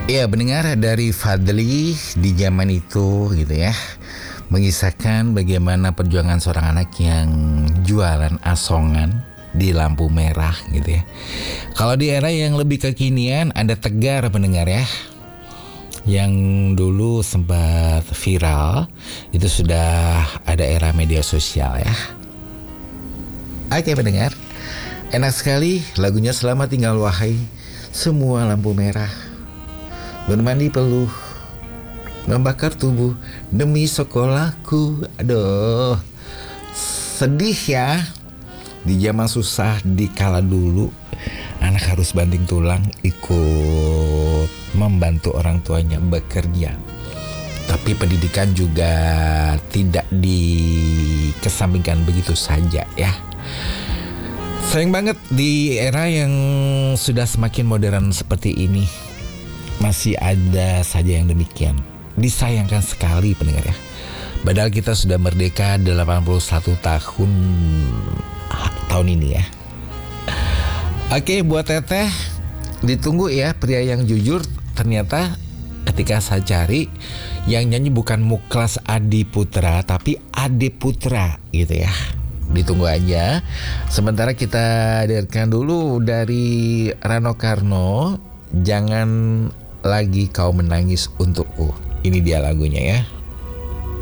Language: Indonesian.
Ya, mendengar dari Fadly di zaman itu gitu ya, mengisahkan bagaimana perjuangan seorang anak yang jualan asongan di lampu merah gitu ya. Kalau di era yang lebih kekinian ada Tegar pendengar ya, yang dulu sempat viral, itu sudah ada era media sosial ya. Oke pendengar, enak sekali lagunya Selamat Tinggal Wahai Semua Lampu Merah. Bermandi peluh, membakar tubuh demi sekolahku. Aduh, sedih ya. Di zaman susah, di kala dulu anak harus banting tulang ikut membantu orang tuanya bekerja. Tapi pendidikan juga tidak dikesampingkan begitu saja ya. Sayang banget di era yang sudah semakin modern seperti ini masih ada saja yang demikian. Disayangkan sekali pendengar ya. Padahal kita sudah merdeka 81 tahun ini ya. Oke, buat Teteh, ditunggu ya pria yang jujur. Ternyata ketika saya cari, yang nyanyi bukan Muklas Adi Putra, tapi Ade Putra gitu ya. Ditunggu aja. Sementara kita dengarkan dulu dari Rano Karno, Jangan Lagi Kau Menangis Untukku. Ini dia lagunya ya.